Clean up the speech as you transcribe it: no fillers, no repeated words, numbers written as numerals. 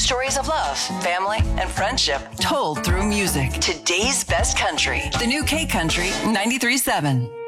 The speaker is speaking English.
Stories of love, family, and friendship told through music. Today's best country. The new K Country 93.7.